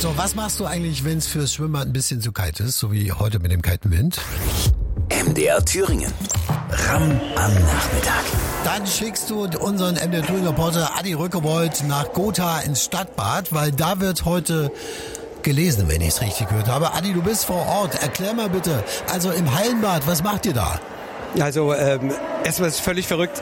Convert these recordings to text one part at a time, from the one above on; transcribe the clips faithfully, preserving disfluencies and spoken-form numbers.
So, was machst du eigentlich, wenn es fürs Schwimmbad ein bisschen zu kalt ist, so wie heute mit dem kalten Wind? M D R Thüringen. Ram am Nachmittag. Dann schickst du unseren M D R Thüringen Reporter Adi Rückebold nach Gotha ins Stadtbad, weil da wird heute gelesen, wenn ich es richtig gehört habe. Adi, du bist vor Ort. Erklär mal bitte, also im Hallenbad, was macht ihr da? Also ähm, erstmal ist es völlig verrückt.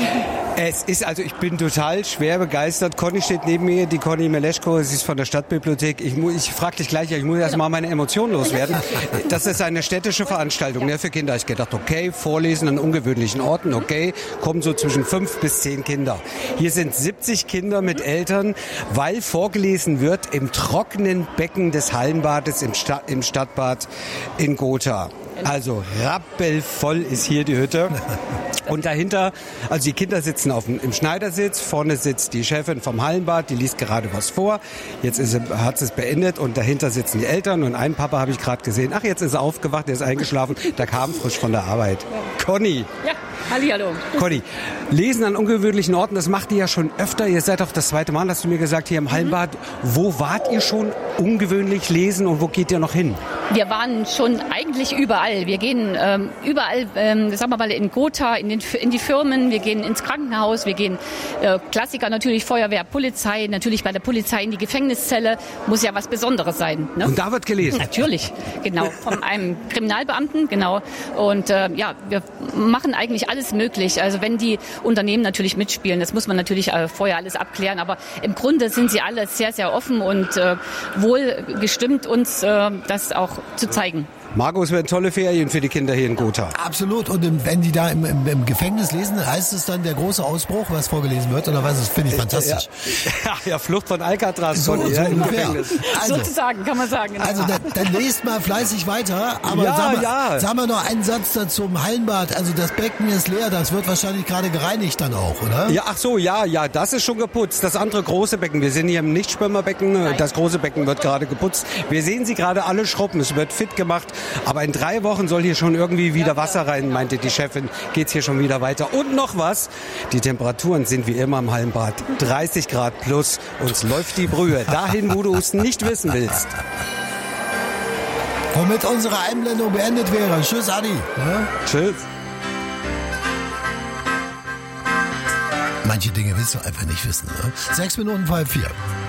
Es ist, also ich bin total schwer begeistert. Conny steht neben mir, die Conny Meleschko, sie ist von der Stadtbibliothek. Ich, mu- ich frage dich gleich, ich muss erst mal meine Emotionen loswerden. Das ist eine städtische Veranstaltung, ne, für Kinder. Ich gedacht, okay, Vorlesen an ungewöhnlichen Orten, okay, kommen so zwischen fünf bis zehn Kinder. Hier sind siebzig Kinder mit Eltern, weil vorgelesen wird im trockenen Becken des Hallenbades im, Sta- im Stadtbad in Gotha. Also rappelvoll ist hier die Hütte. Und dahinter, also die Kinder sitzen auf dem, im Schneidersitz, vorne sitzt die Chefin vom Hallenbad, die liest gerade was vor. Jetzt ist sie, hat sie es beendet und dahinter sitzen die Eltern und einen Papa habe ich gerade gesehen. Ach, jetzt ist er aufgewacht, der ist eingeschlafen, der kam frisch von der Arbeit. Conny. Ja, hallihallo. Conny, Lesen an ungewöhnlichen Orten, das macht ihr ja schon öfter. Ihr seid doch das zweite Mal, hast du mir gesagt, hier im Hallenbad. Wo wart ihr schon ungewöhnlich lesen und wo geht ihr noch hin? Wir waren schon eigentlich überall. Wir gehen ähm, überall, ähm, sagen wir mal, in Gotha, in, den, in die Firmen, wir gehen ins Krankenhaus, wir gehen, äh, Klassiker natürlich, Feuerwehr, Polizei, natürlich bei der Polizei in die Gefängniszelle. Muss ja was Besonderes sein. Ne? Und da wird gelesen? Natürlich, genau. Von einem Kriminalbeamten, genau. Und äh, ja, wir machen eigentlich alles möglich. Also wenn die Unternehmen natürlich mitspielen, das muss man natürlich äh, vorher alles abklären. Aber im Grunde sind sie alle sehr, sehr offen und äh, wohl gestimmt, uns äh, das auch zu zeigen. Marco, es werden tolle Ferien für die Kinder hier in Gotha. Absolut. Und im, wenn die da im, im, im Gefängnis lesen, heißt es dann der große Ausbruch, was vorgelesen wird? Oder was? Das finde ich fantastisch. Ja, ja, Flucht von Alcatraz. So, von, so ja, im ungefähr. Gefängnis. Also, Sozusagen, kann man sagen. Genau. also dann, dann lest mal fleißig weiter. Aber Ja, sag, mal, ja. sag mal noch einen Satz dazu zum Hallenbad. Also das Becken ist leer, das wird wahrscheinlich gerade gereinigt dann auch, oder? Ja, ach so, ja, ja, das ist schon geputzt. Das andere große Becken, wir sind hier im Nichtschwimmerbecken, das große Becken wird gerade geputzt. Wir sehen sie gerade alle schrubben, es wird fit gemacht. Aber in drei Wochen soll hier schon irgendwie wieder Wasser rein, meinte die Chefin. Geht's hier schon wieder weiter. Und noch was, die Temperaturen sind wie immer im Hallenbad. dreißig Grad plus, uns läuft die Brühe. Dahin, wo du es nicht wissen willst. Womit unsere Einblendung beendet wäre. Tschüss, Adi. Ja? Tschüss. Manche Dinge willst du einfach nicht wissen. Ne? Sechs Minuten vor halb vier.